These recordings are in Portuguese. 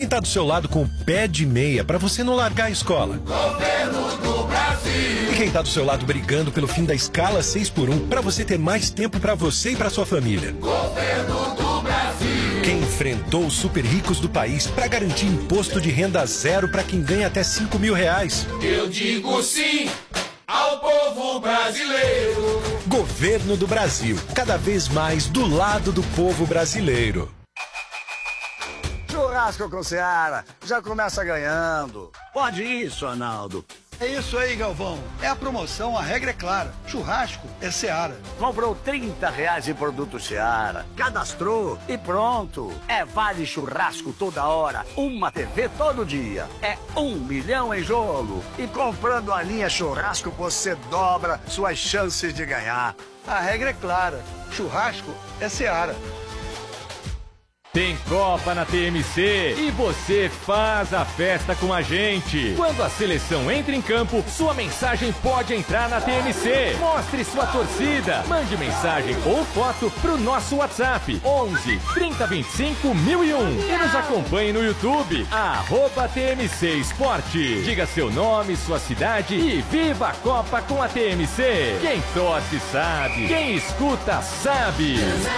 Quem tá do seu lado com o pé de meia pra você não largar a escola? Governo do Brasil. E quem tá do seu lado brigando pelo fim da escala 6x1 pra você ter mais tempo pra você e pra sua família? Governo do Brasil. Quem enfrentou os super ricos do país pra garantir imposto de renda zero pra quem ganha até R$ 5.000? Eu digo sim ao povo brasileiro. Governo do Brasil, cada vez mais do lado do povo brasileiro. Churrasco com Seara, já começa ganhando. Pode isso, Arnaldo. É isso aí, Galvão. É a promoção, a regra é clara. Churrasco é Seara. Comprou R$ 30 em produto Seara, cadastrou e pronto. É vale churrasco toda hora, uma TV todo dia. É 1 milhão em jogo. E comprando a linha churrasco, você dobra suas chances de ganhar. A regra é clara. Churrasco é Seara. Tem Copa na TMC e você faz a festa com a gente. Quando a seleção entra em campo, sua mensagem pode entrar na TMC. Mostre sua torcida. Mande mensagem ou foto pro nosso WhatsApp 11 3025 1001 e nos acompanhe no YouTube @TMC Esporte. Diga seu nome, sua cidade e viva a Copa com a TMC. Quem torce sabe, quem escuta sabe.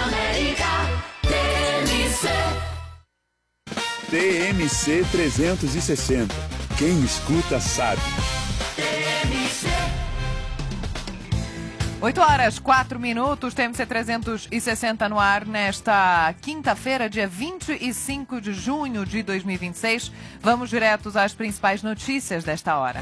TMC 360. Quem escuta sabe. 8h04, TMC 360 no ar nesta quinta-feira, dia 25 de junho de 2026. Vamos diretos às principais notícias desta hora.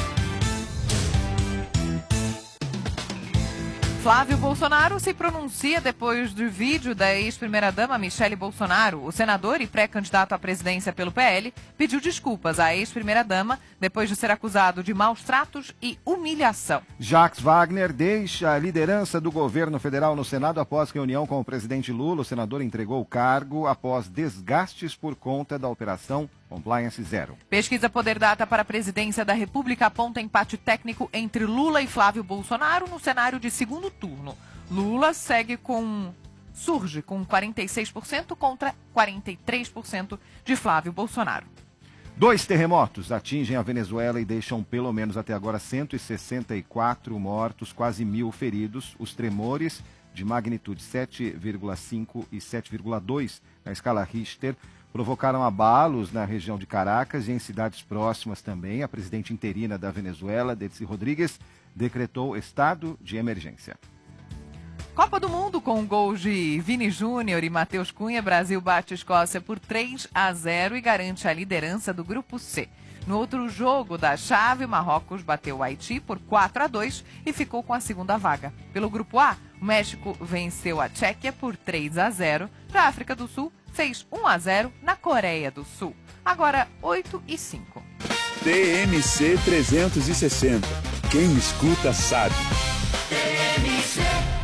Flávio Bolsonaro se pronuncia depois do vídeo da ex-primeira-dama Michele Bolsonaro. O senador e pré-candidato à presidência pelo PL pediu desculpas à ex-primeira-dama depois de ser acusado de maus tratos e humilhação. Jacques Wagner deixa a liderança do governo federal no Senado após reunião com o presidente Lula. O senador entregou o cargo após desgastes por conta da operação Compliance Zero. Pesquisa Poder Data para a presidência da República aponta empate técnico entre Lula e Flávio Bolsonaro no cenário de segundo turno. Lula surge com 46% contra 43% de Flávio Bolsonaro. 2 terremotos atingem a Venezuela e deixam pelo menos até agora 164 mortos, quase 1.000 feridos. Os tremores de magnitude 7,5 e 7,2 na escala Richter provocaram abalos na região de Caracas e em cidades próximas também. A presidente interina da Venezuela, Delcy Rodrigues, decretou estado de emergência. Copa do Mundo com gols de Vini Júnior e Matheus Cunha. Brasil bate Escócia por 3-0 e garante a liderança do Grupo C. No outro jogo da chave, Marrocos bateu o Haiti por 4-2 e ficou com a segunda vaga. Pelo Grupo A, o México venceu a Tchequia por 3-0. Já a África do Sul fez 1-0 na Coreia do Sul. Agora 8h05. TMC 360. Quem escuta sabe. TMC.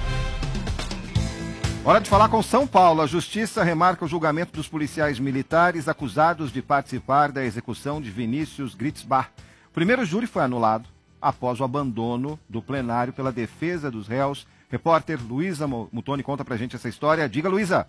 Hora de falar com São Paulo. A Justiça remarca o julgamento dos policiais militares acusados de participar da execução de Vinícius Gritzbach. O primeiro júri foi anulado após o abandono do plenário pela defesa dos réus. Repórter Luísa Mutoni conta pra gente essa história. Diga, Luísa.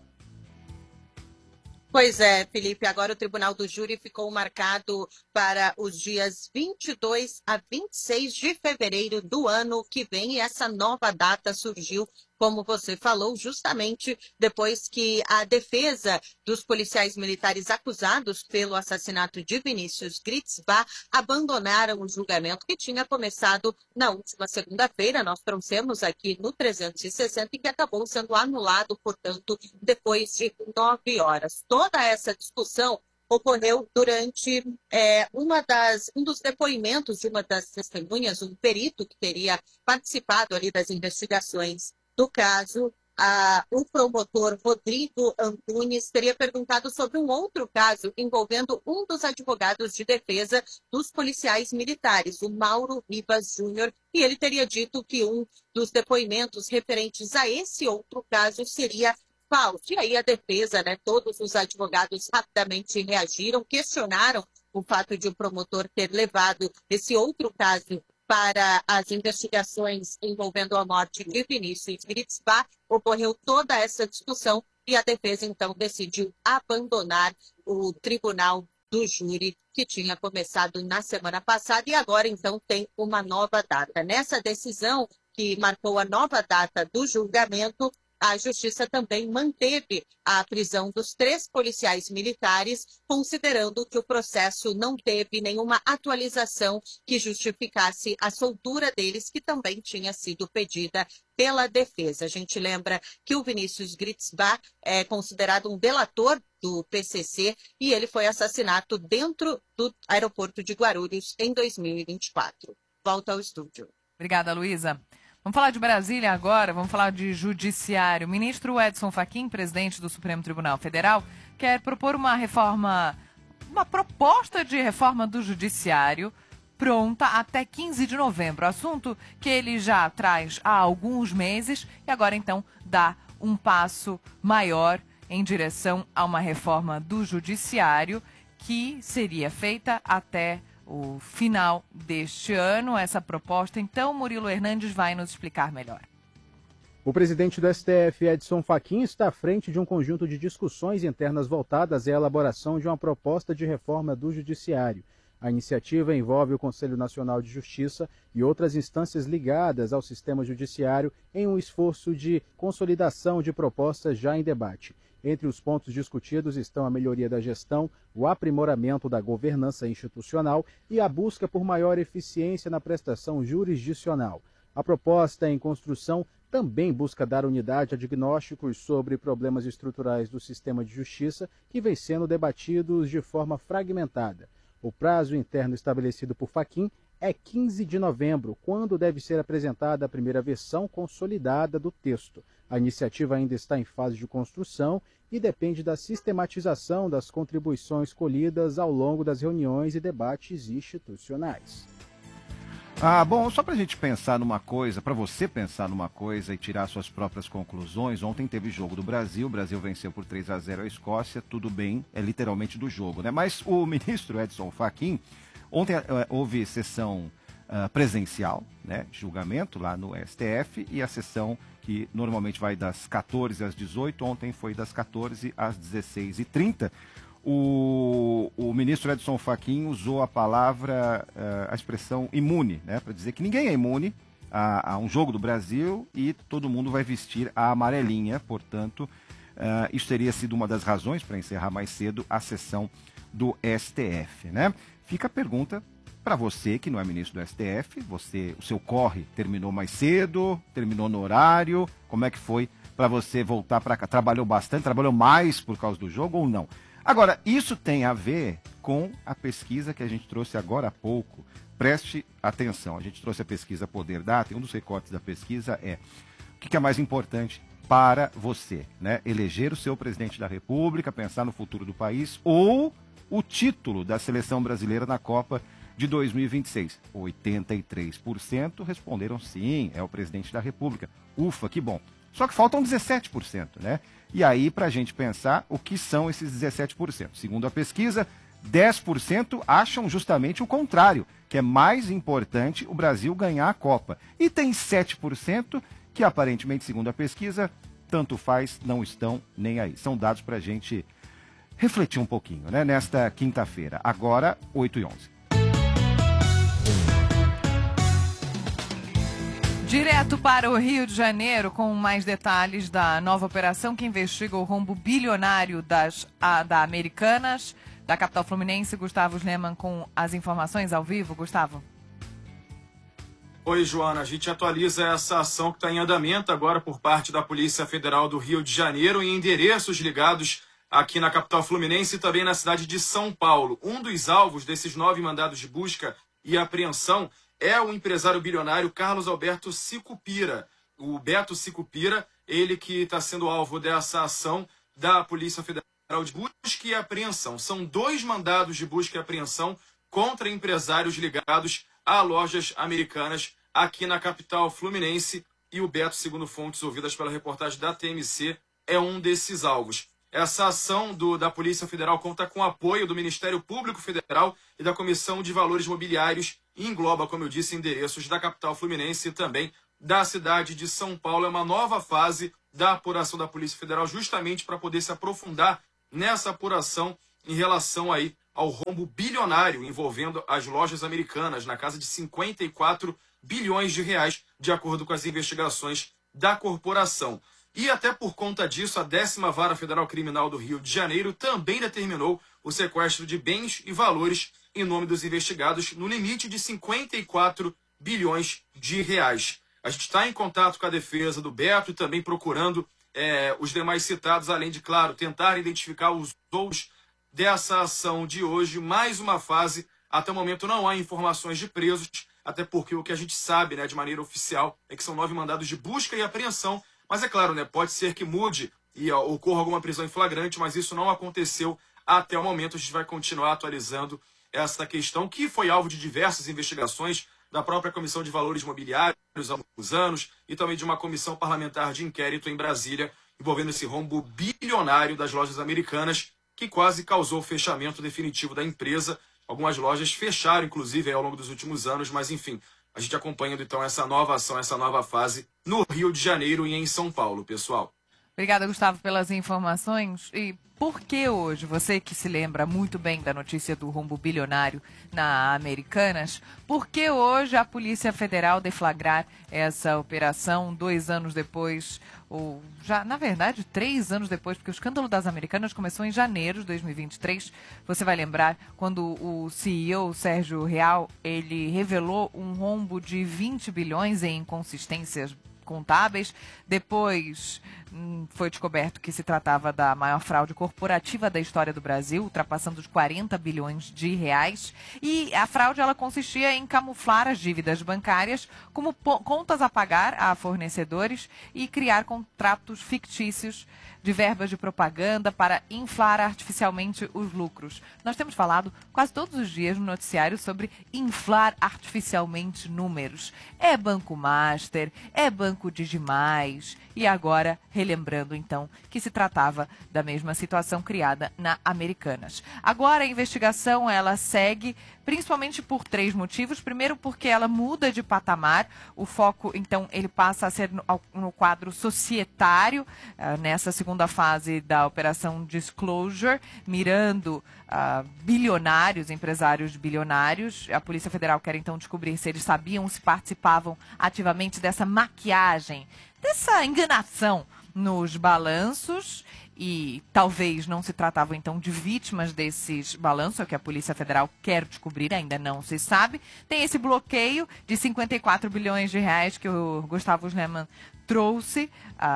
Pois é, Felipe, agora o Tribunal do Júri ficou marcado para os dias 22 a 26 de fevereiro do ano que vem e essa nova data surgiu, como você falou, justamente depois que a defesa dos policiais militares acusados pelo assassinato de Vinícius Gritzbach abandonaram o julgamento que tinha começado na última segunda-feira. Nós trouxemos aqui no 360 e que acabou sendo anulado, portanto, depois de 9 horas. Toda essa discussão ocorreu durante um dos depoimentos de uma das testemunhas, um perito que teria participado ali das investigações do caso. O promotor Rodrigo Antunes teria perguntado sobre um outro caso envolvendo um dos advogados de defesa dos policiais militares, o Mauro Rivas Júnior, e ele teria dito que um dos depoimentos referentes a esse outro caso seria falso. E aí a defesa, todos os advogados rapidamente reagiram, questionaram o fato de o promotor ter levado esse outro caso para as investigações envolvendo a morte de Vinícius Gritzbach. Ocorreu toda essa discussão e a defesa, então, decidiu abandonar o Tribunal do júri, que tinha começado na semana passada e agora, então, tem uma nova data. Nessa decisão, que marcou a nova data do julgamento, a Justiça também manteve a prisão dos 3 policiais militares, considerando que o processo não teve nenhuma atualização que justificasse a soltura deles, que também tinha sido pedida pela defesa. A gente lembra que o Vinícius Gritzbach é considerado um delator do PCC e ele foi assassinado dentro do aeroporto de Guarulhos em 2024. Volta ao estúdio. Obrigada, Luísa. Vamos falar de Brasília agora, vamos falar de judiciário. O ministro Edson Fachin, presidente do Supremo Tribunal Federal, quer propor uma proposta de reforma do judiciário pronta até 15 de novembro. Assunto que ele já traz há alguns meses e agora então dá um passo maior em direção a uma reforma do judiciário que seria feita até o final deste ano, essa proposta. Então, Murilo Hernandes vai nos explicar melhor. O presidente do STF, Edson Fachin, está à frente de um conjunto de discussões internas voltadas à elaboração de uma proposta de reforma do judiciário. A iniciativa envolve o Conselho Nacional de Justiça e outras instâncias ligadas ao sistema judiciário em um esforço de consolidação de propostas já em debate. Entre os pontos discutidos estão a melhoria da gestão, o aprimoramento da governança institucional e a busca por maior eficiência na prestação jurisdicional. A proposta em construção também busca dar unidade a diagnósticos sobre problemas estruturais do sistema de justiça que vem sendo debatidos de forma fragmentada. O prazo interno estabelecido por Fachin é 15 de novembro, quando deve ser apresentada a primeira versão consolidada do texto. A iniciativa ainda está em fase de construção e depende da sistematização das contribuições colhidas ao longo das reuniões e debates institucionais. Bom, só para a gente pensar numa coisa, para você pensar numa coisa e tirar suas próprias conclusões, ontem teve jogo do Brasil, o Brasil venceu por 3-0 a Escócia, tudo bem, é literalmente do jogo, né? Mas o ministro Edson Fachin, ontem houve sessão presencial, né, de julgamento lá no STF, e a sessão que normalmente vai das 14 às 18, ontem foi das 14 às 16h30. O ministro Edson Fachin usou a palavra, a expressão imune, né, para dizer que ninguém é imune a um jogo do Brasil e todo mundo vai vestir a amarelinha. Portanto, isso teria sido uma das razões para encerrar mais cedo a sessão do STF, né? Fica a pergunta para você que não é ministro do STF, o seu corre terminou mais cedo, terminou no horário, como é que foi para você voltar para cá? Trabalhou bastante, trabalhou mais por causa do jogo ou não? Agora, isso tem a ver com a pesquisa que a gente trouxe agora há pouco. Preste atenção, a gente trouxe a pesquisa Poder Data e um dos recortes da pesquisa é o que é mais importante para você, né? Eleger o seu presidente da República, pensar no futuro do país ou o título da seleção brasileira na Copa de 2026. 83% responderam sim, é o presidente da República. Ufa, que bom. Só que faltam 17%, né? E aí, para a gente pensar, o que são esses 17%? Segundo a pesquisa, 10% acham justamente o contrário, que é mais importante o Brasil ganhar a Copa. E tem 7% que, aparentemente, segundo a pesquisa, tanto faz, não estão nem aí. São dados para a gente refletir um pouquinho, né? Nesta quinta-feira, agora 8h11. Direto para o Rio de Janeiro, com mais detalhes da nova operação que investiga o rombo bilionário da Americanas, da capital fluminense. Gustavo Schneemann com as informações ao vivo. Gustavo. Oi, Joana. A gente atualiza essa ação que está em andamento agora por parte da Polícia Federal do Rio de Janeiro em endereços ligados aqui na capital fluminense e também na cidade de São Paulo. Um dos alvos desses 9 mandados de busca e apreensão é o empresário bilionário Carlos Alberto Sicupira. O Beto Sicupira, ele que está sendo alvo dessa ação da Polícia Federal de Busca e Apreensão. São 2 mandados de busca e apreensão contra empresários ligados a lojas americanas aqui na capital fluminense. E o Beto, segundo fontes ouvidas pela reportagem da TMC, é um desses alvos. Essa ação da Polícia Federal conta com o apoio do Ministério Público Federal e da Comissão de Valores Mobiliários e engloba, como eu disse, endereços da capital fluminense e também da cidade de São Paulo. É uma nova fase da apuração da Polícia Federal justamente para poder se aprofundar nessa apuração em relação aí ao rombo bilionário envolvendo as lojas americanas, na casa de 54 bilhões de reais, de acordo com as investigações da corporação. E até por conta disso, a 10ª Vara Federal Criminal do Rio de Janeiro também determinou o sequestro de bens e valores em nome dos investigados no limite de 54 bilhões de reais. A gente está em contato com a defesa do Beto e também procurando os demais citados, além de, claro, tentar identificar os outros dessa ação de hoje. Mais uma fase, até o momento não há informações de presos, até porque o que a gente sabe, né, de maneira oficial, é que são 9 mandados de busca e apreensão. Mas é claro, né, pode ser que mude e ocorra alguma prisão em flagrante, mas isso não aconteceu até o momento. A gente vai continuar atualizando essa questão, que foi alvo de diversas investigações da própria Comissão de Valores Imobiliários há muitos anos e também de uma comissão parlamentar de inquérito em Brasília, envolvendo esse rombo bilionário das lojas americanas, que quase causou o fechamento definitivo da empresa. Algumas lojas fecharam, inclusive, ao longo dos últimos anos, mas enfim, a gente acompanhando então essa nova ação, essa nova fase no Rio de Janeiro e em São Paulo, pessoal. Obrigada, Gustavo, pelas informações. E por que hoje, você que se lembra muito bem da notícia do rombo bilionário na Americanas, por que hoje a Polícia Federal deflagrar essa operação 2 anos depois, ou já, na verdade, 3 anos depois, porque o escândalo das Americanas começou em janeiro de 2023. Você vai lembrar quando o CEO, Sérgio Real, ele revelou um rombo de 20 bilhões em inconsistências contábeis. Depois foi descoberto que se tratava da maior fraude corporativa da história do Brasil, ultrapassando os 40 bilhões de reais. E a fraude, ela consistia em camuflar as dívidas bancárias como contas a pagar a fornecedores e criar contratos fictícios de verbas de propaganda para inflar artificialmente os lucros. Nós temos falado quase todos os dias no noticiário sobre inflar artificialmente números. É Banco Master, é Banco Digimais, e agora relembrando então que se tratava da mesma situação criada na Americanas. Agora a investigação, ela segue principalmente por 3 motivos. Primeiro, porque ela muda de patamar. O foco, então, ele passa a ser no quadro societário, nessa segunda fase da Operação Disclosure, mirando bilionários, empresários bilionários. A Polícia Federal quer, então, descobrir se eles sabiam, se participavam ativamente dessa maquiagem, dessa enganação nos balanços. E talvez não se tratavam, então, de vítimas desses balanços, é o que a Polícia Federal quer descobrir, ainda não se sabe. Tem esse bloqueio de 54 bilhões de reais que o Gustavo Schneemann trouxe.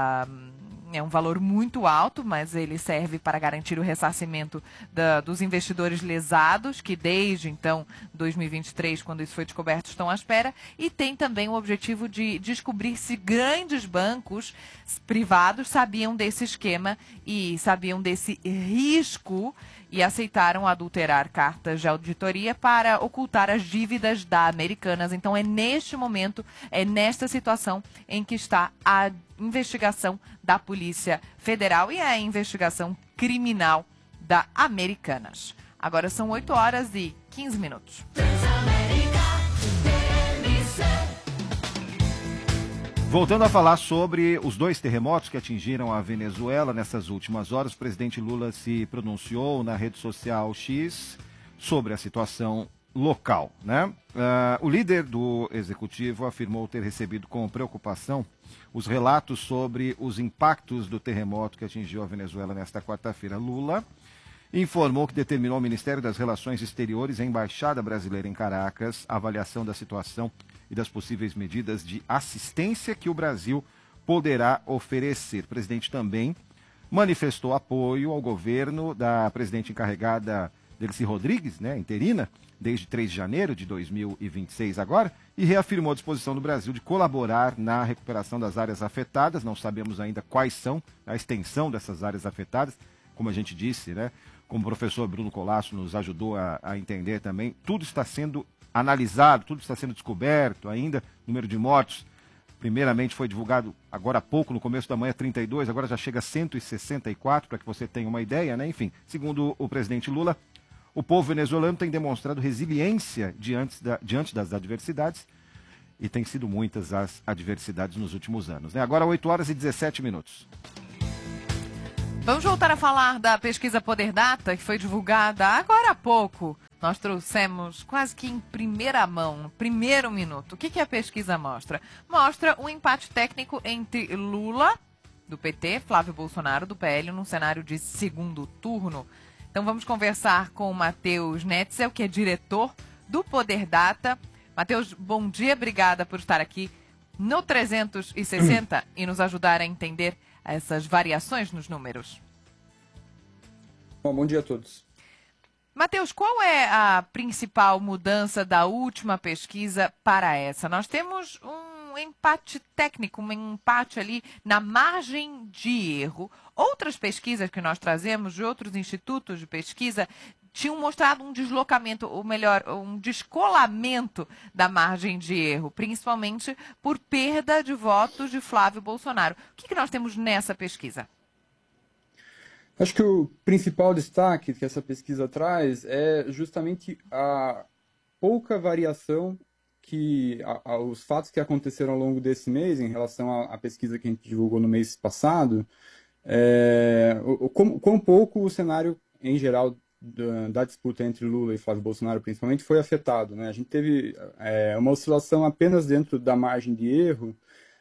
É um valor muito alto, mas ele serve para garantir o ressarcimento dos investidores lesados, que desde, então, 2023, quando isso foi descoberto, estão à espera. E tem também o objetivo de descobrir se grandes bancos privados sabiam desse esquema e sabiam desse risco e aceitaram adulterar cartas de auditoria para ocultar as dívidas da Americanas. Então é neste momento, é nesta situação em que está a investigação da Polícia Federal e a investigação criminal da Americanas. Agora são 8h15. Voltando a falar sobre os 2 terremotos que atingiram a Venezuela nessas últimas horas, o presidente Lula se pronunciou na rede social X sobre a situação local, né? O líder do executivo afirmou ter recebido com preocupação os relatos sobre os impactos do terremoto que atingiu a Venezuela nesta quarta-feira. Lula informou que determinou ao Ministério das Relações Exteriores e à Embaixada Brasileira em Caracas a avaliação da situação e das possíveis medidas de assistência que o Brasil poderá oferecer. O presidente também manifestou apoio ao governo da presidente encarregada Delcy Rodrigues, né, interina, desde 3 de janeiro de 2026 agora, e reafirmou a disposição do Brasil de colaborar na recuperação das áreas afetadas. Não sabemos ainda quais são a extensão dessas áreas afetadas, como a gente disse, né, como o professor Bruno Colasso nos ajudou a entender também, tudo está sendo analisado, tudo está sendo descoberto ainda. Número de mortos, primeiramente foi divulgado agora há pouco, no começo da manhã, 32, agora já chega a 164, para que você tenha uma ideia, né? Enfim, segundo o presidente Lula, o povo venezuelano tem demonstrado resiliência diante das adversidades, e tem sido muitas as adversidades nos últimos anos, né? Agora 8h17. Vamos voltar a falar da pesquisa Poder Data, que foi divulgada agora há pouco. Nós trouxemos quase que em primeira mão, no primeiro minuto. O que a pesquisa mostra? Mostra um empate técnico entre Lula, do PT, Flávio Bolsonaro, do PL, num cenário de segundo turno. Então vamos conversar com o Matheus Netzel, que é diretor do Poder Data. Matheus, bom dia, obrigada por estar aqui no 360 e nos ajudar a entender essas variações nos números. Bom dia a todos. Matheus, qual é a principal mudança da última pesquisa para essa? Nós temos um empate técnico, um empate ali na margem de erro. Outras pesquisas que nós trazemos de outros institutos de pesquisa tinham mostrado um deslocamento, ou melhor, um descolamento da margem de erro, principalmente por perda de votos de Flávio Bolsonaro. O que nós temos nessa pesquisa? Acho que o principal destaque que essa pesquisa traz é justamente a pouca variação que os fatos que aconteceram ao longo desse mês em relação à pesquisa que a gente divulgou no mês passado, quão pouco o cenário em geral da disputa entre Lula e Flávio Bolsonaro, principalmente, foi afetado, né? A gente teve uma oscilação apenas dentro da margem de erro,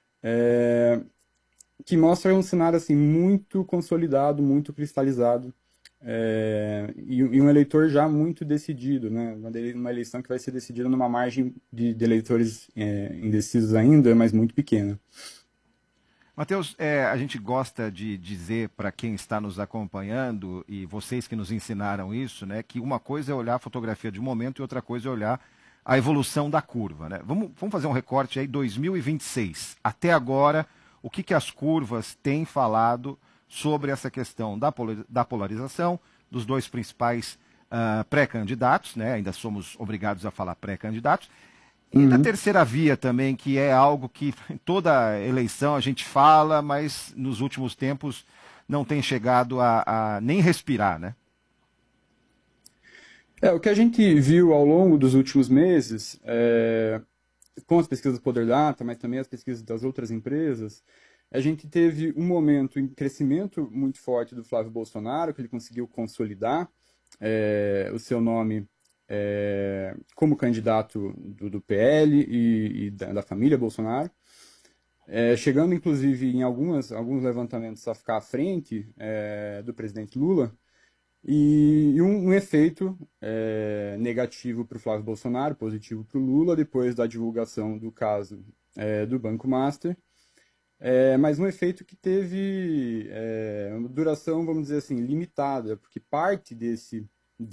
que mostra um cenário assim, muito consolidado, muito cristalizado, e um eleitor já muito decidido, né? Uma eleição que vai ser decidida numa margem de eleitores indecisos ainda, mas muito pequena. Matheus, a gente gosta de dizer para quem está nos acompanhando, e vocês que nos ensinaram isso, né, que uma coisa é olhar a fotografia de um momento e outra coisa é olhar a evolução da curva, né? Vamos fazer um recorte aí, 2026. Até agora, o que as curvas têm falado sobre essa questão da polarização dos dois principais pré-candidatos, né? Ainda somos obrigados a falar pré-candidatos. E da terceira via também, que é algo que em toda eleição a gente fala, mas nos últimos tempos não tem chegado a nem respirar, né? O que a gente viu ao longo dos últimos meses, com as pesquisas do Poder Data, mas também as pesquisas das outras empresas, a gente teve um momento em crescimento muito forte do Flávio Bolsonaro, que ele conseguiu consolidar o seu nome como candidato do PL e da família Bolsonaro, chegando inclusive em alguns levantamentos a ficar à frente do presidente Lula, e um efeito negativo para o Flávio Bolsonaro, positivo para o Lula, depois da divulgação do caso do Banco Master, mas um efeito que teve uma duração, vamos dizer assim, limitada, porque parte desse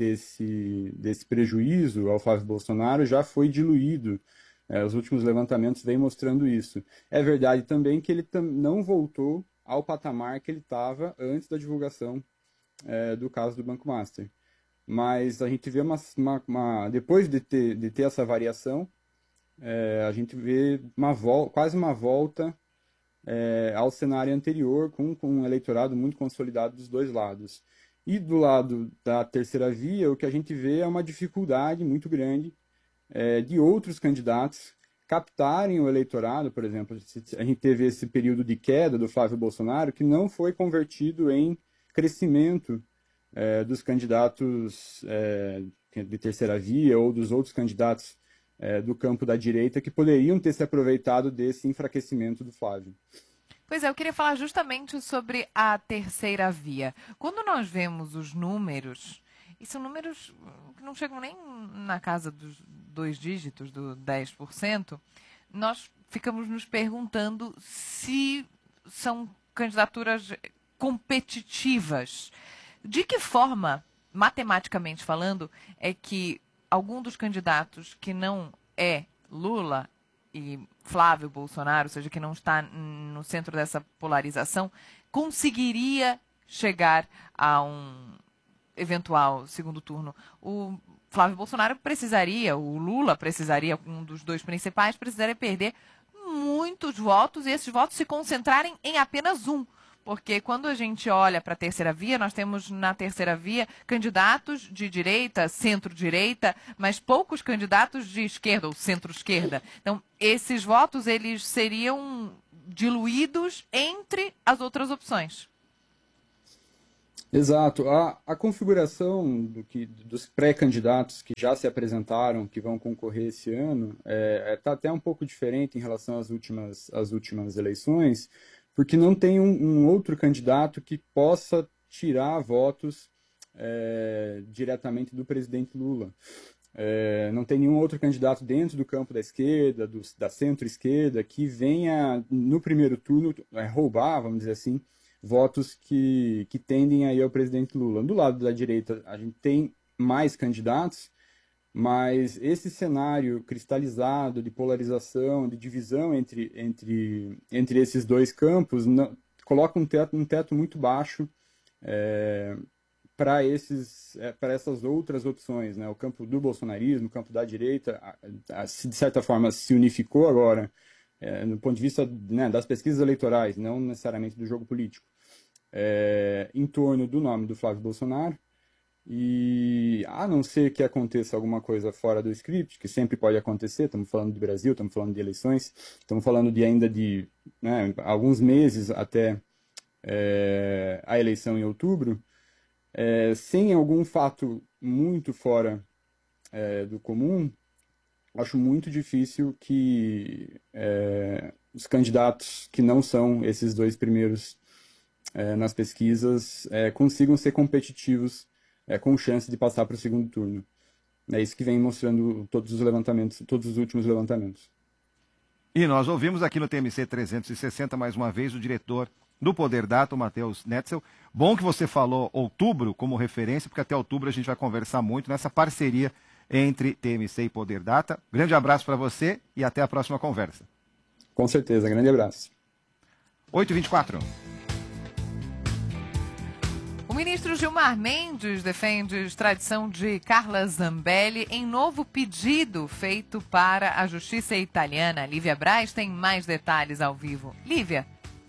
prejuízo ao Flávio Bolsonaro já foi diluído. Os últimos levantamentos vêm mostrando isso. É verdade também que ele não voltou ao patamar que ele estava antes da divulgação do caso do Banco Master. Mas a gente vê depois de ter essa variação, a gente vê quase uma volta ao cenário anterior, com um eleitorado muito consolidado dos dois lados. E do lado da terceira via, o que a gente vê é uma dificuldade muito grande de outros candidatos captarem o eleitorado. Por exemplo, a gente teve esse período de queda do Flávio Bolsonaro que não foi convertido em crescimento dos candidatos de terceira via ou dos outros candidatos do campo da direita que poderiam ter se aproveitado desse enfraquecimento do Flávio. Pois eu queria falar justamente sobre a terceira via. Quando nós vemos os números, e são números que não chegam nem na casa dos 2 dígitos, do 10%, nós ficamos nos perguntando se são candidaturas competitivas. De que forma, matematicamente falando, é que algum dos candidatos que não é Lula e Flávio Bolsonaro, ou seja, que não está no centro dessa polarização, conseguiria chegar a um eventual segundo turno? O Flávio Bolsonaro precisaria, o Lula precisaria, um dos dois principais, precisaria perder muitos votos e esses votos se concentrarem em apenas um. Porque quando a gente olha para a terceira via, nós temos na terceira via candidatos de direita, centro-direita, mas poucos candidatos de esquerda ou centro-esquerda. Então, esses votos eles seriam diluídos entre as outras opções. Exato. A configuração dos pré-candidatos que já se apresentaram, que vão concorrer esse ano, está até um pouco diferente em relação às últimas eleições, porque não tem um outro candidato que possa tirar votos diretamente do presidente Lula. Não tem nenhum outro candidato dentro do campo da esquerda, da centro-esquerda, que venha no primeiro turno roubar, vamos dizer assim, votos que tendem aí ao presidente Lula. Do lado da direita, a gente tem mais candidatos, mas esse cenário cristalizado de polarização, de divisão entre esses dois campos, coloca um teto muito baixo para essas outras opções, né? O campo do bolsonarismo, o campo da direita, de certa forma se unificou agora, no ponto de vista, né, das pesquisas eleitorais, não necessariamente do jogo político, em torno do nome do Flávio Bolsonaro. E a não ser que aconteça alguma coisa fora do script, que sempre pode acontecer, estamos falando do Brasil, estamos falando de eleições, estamos falando ainda de, né, alguns meses até a eleição em outubro, sem algum fato muito fora do comum, acho muito difícil que os candidatos que não são esses dois primeiros nas pesquisas consigam ser competitivos com chance de passar para o segundo turno. É isso que vem mostrando todos os últimos levantamentos. E nós ouvimos aqui no TMC 360, mais uma vez, o diretor do Poder Data, o Matheus Netzel. Bom que você falou outubro como referência, porque até outubro a gente vai conversar muito nessa parceria entre TMC e Poder Data. Grande abraço para você e até a próxima conversa. Com certeza, grande abraço. 8h24. O ministro Gilmar Mendes defende extradição de Carla Zambelli em novo pedido feito para a justiça italiana. Lívia Braz tem mais detalhes ao vivo. Lívia.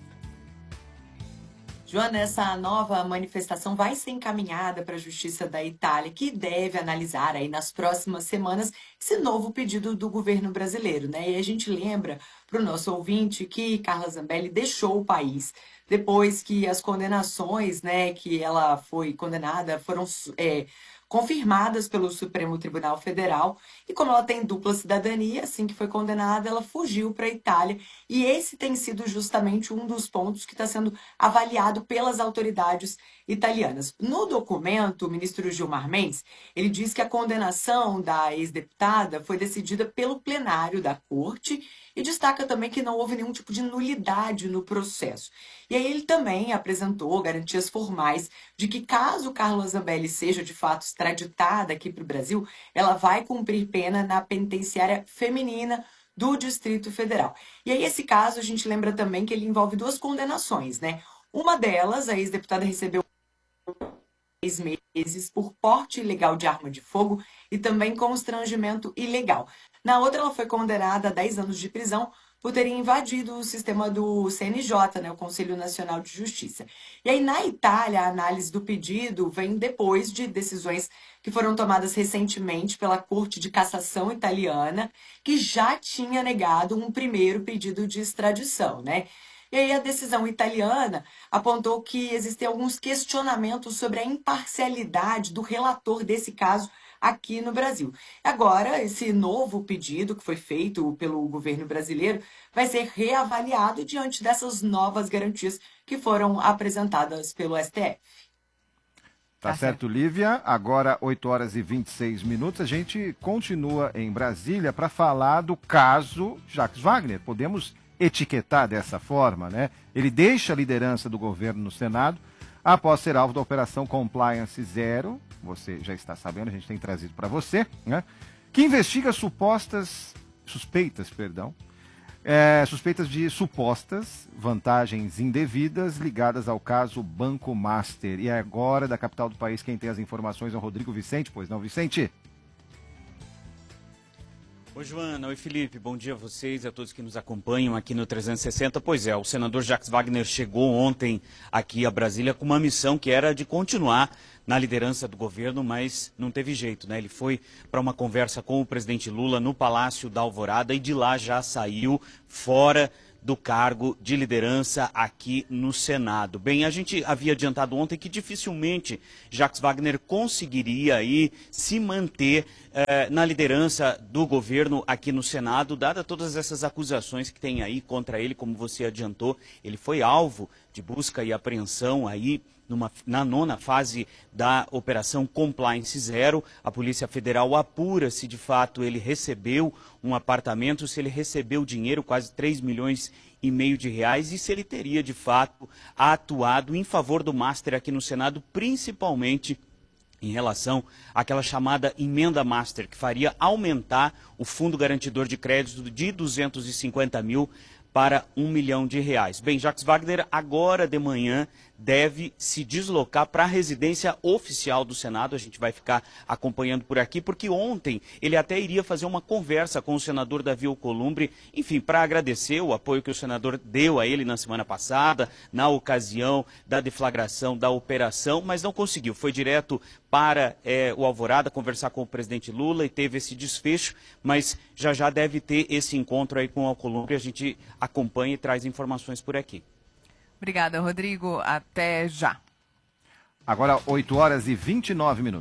Joana, essa nova manifestação vai ser encaminhada para a Justiça da Itália, que deve analisar aí nas próximas semanas esse novo pedido do governo brasileiro, né? E a gente lembra para o nosso ouvinte que Carla Zambelli deixou o país depois que as condenações, né, que ela foi condenada foram confirmadas pelo Supremo Tribunal Federal, e como ela tem dupla cidadania, assim que foi condenada, ela fugiu para a Itália, e esse tem sido justamente um dos pontos que está sendo avaliado pelas autoridades italianas. No documento, o ministro Gilmar Mendes, ele diz que a condenação da ex-deputada foi decidida pelo plenário da corte e destaca também que não houve nenhum tipo de nulidade no processo. E aí ele também apresentou garantias formais de que caso Carla Zambelli seja de fato extraditada aqui para o Brasil, ela vai cumprir pena na penitenciária feminina do Distrito Federal. E aí esse caso a gente lembra também que ele envolve duas condenações, né? Uma delas, a ex-deputada recebeu 6 meses por porte ilegal de arma de fogo e também constrangimento ilegal. Na outra, ela foi condenada a 10 anos de prisão por ter invadido o sistema do CNJ, né, o Conselho Nacional de Justiça. E aí, na Itália, a análise do pedido vem depois de decisões que foram tomadas recentemente pela Corte de Cassação italiana, que já tinha negado um primeiro pedido de extradição, né? E aí a decisão italiana apontou que existem alguns questionamentos sobre a imparcialidade do relator desse caso aqui no Brasil. Agora, esse novo pedido que foi feito pelo governo brasileiro vai ser reavaliado diante dessas novas garantias que foram apresentadas pelo STF. Tá certo, Lívia. Agora, 8h26. A gente continua em Brasília para falar do caso Jacques Wagner. Podemos etiquetar dessa forma, né? Ele deixa a liderança do governo no Senado após ser alvo da Operação Compliance Zero. Você já está sabendo, a gente tem trazido para você, né? Que investiga suspeitas de supostas vantagens indevidas ligadas ao caso Banco Master. E agora, da capital do país, quem tem as informações é o Rodrigo Vicente. Pois não, Vicente? Oi, Joana. Oi, Felipe. Bom dia a vocês e a todos que nos acompanham aqui no 360. Pois é, o senador Jacques Wagner chegou ontem aqui a Brasília com uma missão que era de continuar na liderança do governo, mas não teve jeito, né? Ele foi para uma conversa com o presidente Lula no Palácio da Alvorada e de lá já saiu fora do cargo de liderança aqui no Senado. Bem, a gente havia adiantado ontem que dificilmente Jacques Wagner conseguiria aí se manter na liderança do governo aqui no Senado, dada todas essas acusações que tem aí contra ele, como você adiantou. Ele foi alvo de busca e apreensão aí na 9ª fase da Operação Compliance Zero. A Polícia Federal apura se de fato ele recebeu um apartamento, se ele recebeu dinheiro, quase 3,5 milhões de reais, e se ele teria de fato atuado em favor do Master aqui no Senado, principalmente em relação àquela chamada emenda Master, que faria aumentar o fundo garantidor de crédito de 250 mil para 1 milhão de reais. Bem, Jacques Wagner agora de manhã deve se deslocar para a residência oficial do Senado. A gente vai ficar acompanhando por aqui, porque ontem ele até iria fazer uma conversa com o senador Davi Alcolumbre, enfim, para agradecer o apoio que o senador deu a ele na semana passada, na ocasião da deflagração da operação, mas não conseguiu. Foi direto para o Alvorada conversar com o presidente Lula e teve esse desfecho, mas já deve ter esse encontro aí com o Alcolumbre. A gente acompanha e traz informações por aqui. Obrigada, Rodrigo. Até já. Agora, 8h29.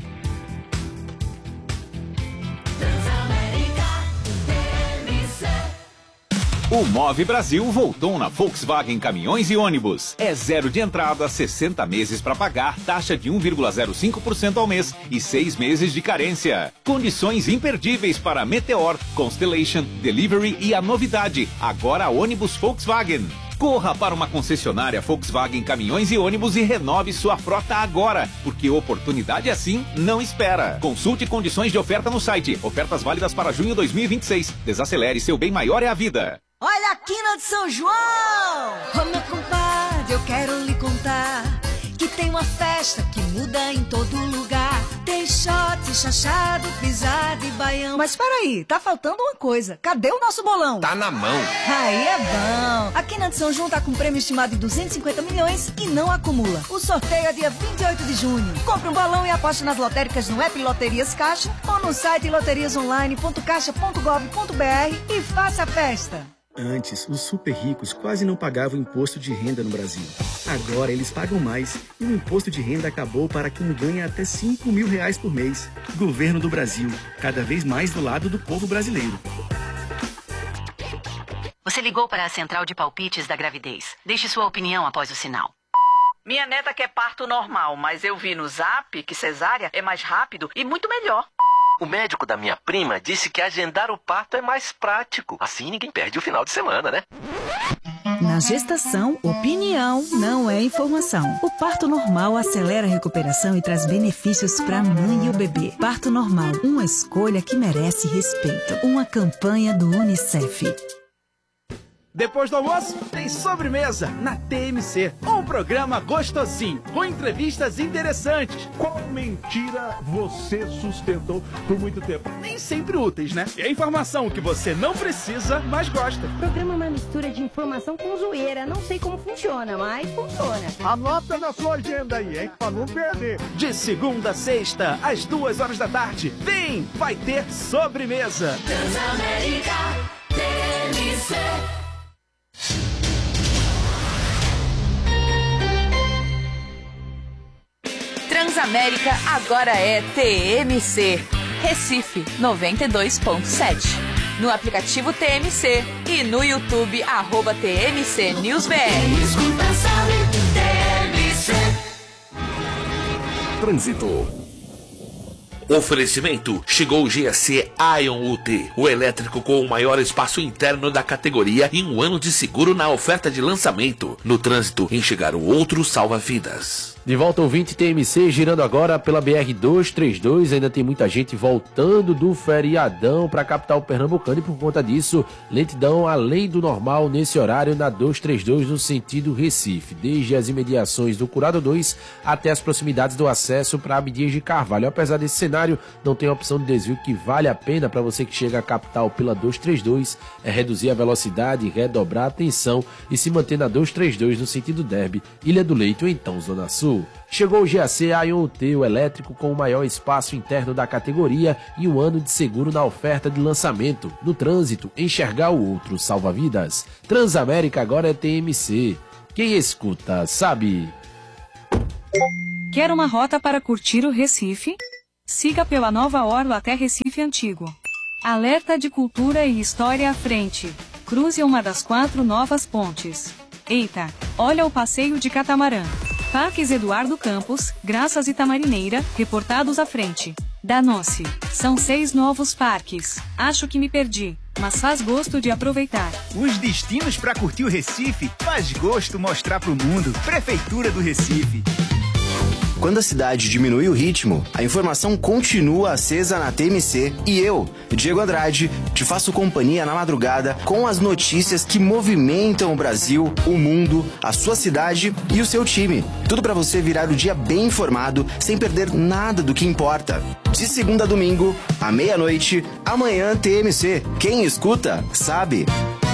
O Move Brasil voltou na Volkswagen Caminhões e Ônibus. É 0 de entrada, 60 meses para pagar, taxa de 1,05% ao mês e 6 meses de carência. Condições imperdíveis para Meteor, Constellation, Delivery e a novidade, agora ônibus Volkswagen. Corra para uma concessionária Volkswagen Caminhões e Ônibus e renove sua frota agora, porque oportunidade assim não espera. Consulte condições de oferta no site. Ofertas válidas para junho 2026. Desacelere, seu bem maior é a vida. Olha a quina de São João! Ô meu compadre, eu quero lhe contar que tem uma festa que muda em todo lugar. Tem shot, chachado, pisado e baião. Mas peraí, tá faltando uma coisa. Cadê o nosso bolão? Tá na mão. Aí é bom. A Quina de São João tá com prêmio estimado de 250 milhões e não acumula. O sorteio é dia 28 de junho. Compre um bolão e aposte nas lotéricas no app Loterias Caixa ou no site loteriasonline.caixa.gov.br e faça a festa. Antes, os super ricos quase não pagavam imposto de renda no Brasil. Agora eles pagam mais e o imposto de renda acabou para quem ganha até 5 mil reais por mês. Governo do Brasil, cada vez mais do lado do povo brasileiro. Você ligou para a central de palpites da gravidez. Deixe sua opinião após o sinal. Minha neta quer parto normal, mas eu vi no Zap que cesárea é mais rápido e muito melhor. O médico da minha prima disse que agendar o parto é mais prático. Assim ninguém perde o final de semana, né? Na gestação, opinião não é informação. O parto normal acelera a recuperação e traz benefícios para a mãe e o bebê. Parto normal, uma escolha que merece respeito. Uma campanha do UNICEF. Depois do almoço, tem sobremesa na TMC. Um programa gostosinho, com entrevistas interessantes. Qual mentira você sustentou por muito tempo? Nem sempre úteis, né? E a informação que você não precisa, mas gosta. O programa é uma mistura de informação com zoeira. Não sei como funciona, mas funciona. Anota na sua agenda aí, hein? Pra não perder. De segunda a sexta, às 2h da tarde. Vem! Vai ter sobremesa. Transamérica TMC. Transamérica agora é TMC. Recife 92.7. No aplicativo TMC e no YouTube @TMC NewsBR. Escuta, sabe, TMC. Trânsito. Oferecimento, chegou o GSC Ion UT, o elétrico com o maior espaço interno da categoria e um ano de seguro na oferta de lançamento. No trânsito, enxergar o outro salva vidas. De volta, ouvinte TMC, girando agora pela BR-232, ainda tem muita gente voltando do feriadão para a capital pernambucana e por conta disso, lentidão além do normal nesse horário na 232 no sentido Recife, desde as imediações do Curado 2 até as proximidades do acesso para Abdias de Carvalho. Apesar desse cenário, não tem opção de desvio que vale a pena para você que chega à capital pela 232, é reduzir a velocidade, redobrar a atenção e se manter na 232 no sentido Derby, Ilha do Leito ou então Zona Sul. trânsito. Chegou o GAC Ion UT, o elétrico com o maior espaço interno da categoria e 1 ano de seguro na oferta de lançamento. No trânsito, enxergar o outro salva vidas. Transamérica agora é TMC. Quem escuta, sabe. Quer uma rota para curtir o Recife? Siga pela nova orla até Recife Antigo. Alerta de cultura e história à frente. Cruze uma das 4 novas pontes. Eita, olha o passeio de catamarã. Parques Eduardo Campos, Graças e Tamarineira, reportados à frente. Danou-se. São 6 novos parques. Acho que me perdi, mas faz gosto de aproveitar. Os destinos para curtir o Recife faz gosto mostrar pro mundo. Prefeitura do Recife. Quando a cidade diminui o ritmo, a informação continua acesa na TMC e eu, Diego Andrade, te faço companhia na madrugada com as notícias que movimentam o Brasil, o mundo, a sua cidade e o seu time. Tudo para você virar o dia bem informado, sem perder nada do que importa. De segunda a domingo, à meia-noite, amanhã TMC. Quem escuta, sabe.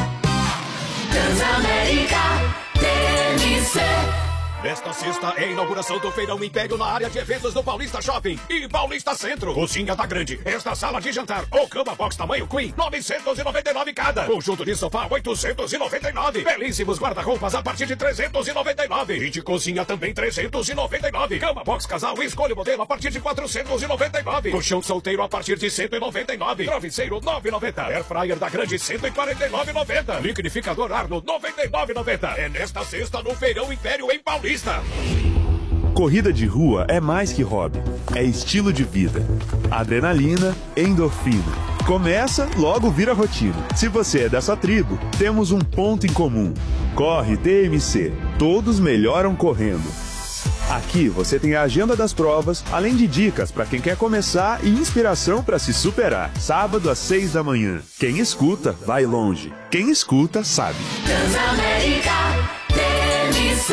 Transamérica TMC. Esta sexta é a inauguração do Feirão Império na área de eventos do Paulista Shopping e Paulista Centro. Cozinha da Grande, esta sala de jantar ou cama box tamanho Queen, 999 cada. Conjunto de sofá, 899. Belíssimos guarda-roupas a partir de 399. E de cozinha também 399. Cama box casal, escolha o modelo a partir de 499. Colchão solteiro a partir de 199. Travesseiro, 9,90. Air fryer da Grande, 149,90. Liquidificador Arno, 99,90. É nesta sexta no Feirão Império em Paulista. Corrida de rua é mais que hobby, é estilo de vida. Adrenalina, endorfina. Começa, logo vira rotina. Se você é dessa tribo, temos um ponto em comum. Corre TMC. Todos melhoram correndo. Aqui você tem a agenda das provas, além de dicas para quem quer começar e inspiração para se superar. Sábado às 6 da manhã. Quem escuta, vai longe. Quem escuta, sabe. Transamérica TMC.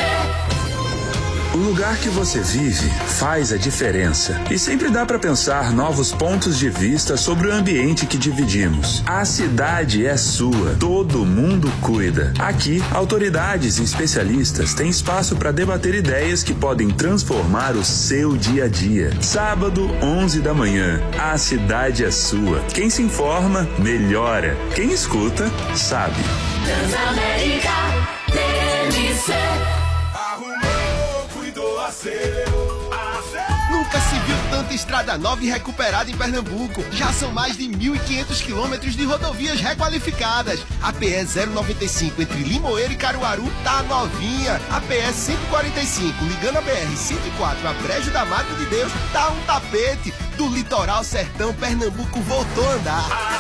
O lugar que você vive faz a diferença. E sempre dá para pensar novos pontos de vista sobre o ambiente que dividimos. A cidade é sua, todo mundo cuida. Aqui, autoridades e especialistas têm espaço para debater ideias que podem transformar o seu dia a dia. Sábado, 11 da manhã. A cidade é sua. Quem se informa, melhora. Quem escuta, sabe. Transamérica TMC. Nunca se viu tanta estrada nova e recuperada em Pernambuco. Já são mais de 1.500 quilômetros de rodovias requalificadas. A PE 095 entre Limoeiro e Caruaru tá novinha. A PE 145 ligando a BR 104 a Brejo da Madre de Deus tá um tapete. Do litoral sertão, Pernambuco voltou a andar.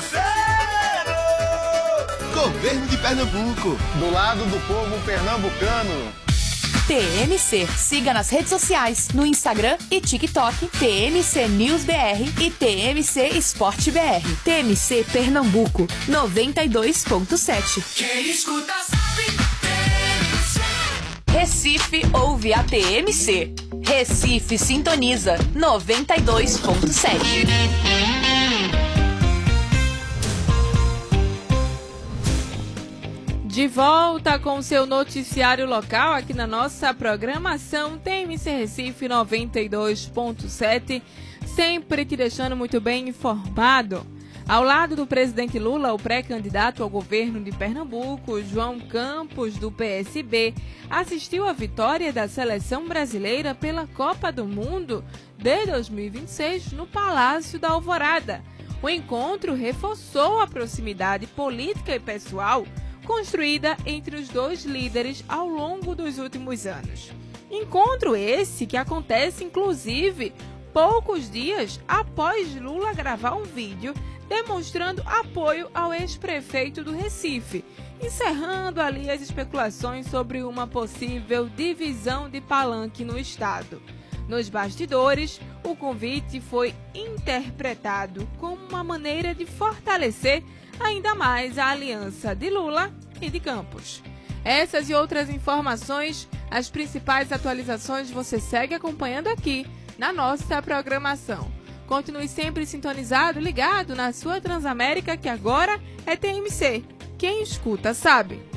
Governo de Pernambuco. Do lado do povo pernambucano. TMC. Siga nas redes sociais, no Instagram e TikTok, TMC News BR e TMC Esporte BR. TMC Pernambuco, 92.7. Quem escuta sabe. Recife ouve a TMC. Recife sintoniza, 92.7. De volta com o seu noticiário local aqui na nossa programação TMC Recife 92.7, sempre te deixando muito bem informado. Ao lado do presidente Lula, o pré-candidato ao governo de Pernambuco, João Campos, do PSB, assistiu à vitória da seleção brasileira pela Copa do Mundo de 2026 no Palácio da Alvorada. O encontro reforçou a proximidade política e pessoal construída entre os dois líderes ao longo dos últimos anos. Encontro esse que acontece, inclusive, poucos dias após Lula gravar um vídeo demonstrando apoio ao ex-prefeito do Recife, encerrando ali as especulações sobre uma possível divisão de palanque no estado. Nos bastidores, o convite foi interpretado como uma maneira de fortalecer ainda mais a aliança de Lula e de Campos. Essas e outras informações, as principais atualizações você segue acompanhando aqui na nossa programação. Continue sempre sintonizado, ligado na sua Transamérica, que agora é TMC. Quem escuta sabe.